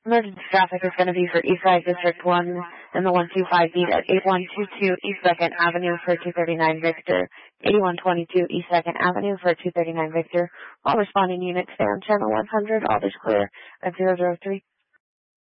Emergency traffic is going to be for Eastside District 1 and the 125 beat at 8122 East 2nd Avenue for 239 Victor. 8122 East 2nd Avenue for 239 Victor. All responding units stay on channel 100. All is clear at 003.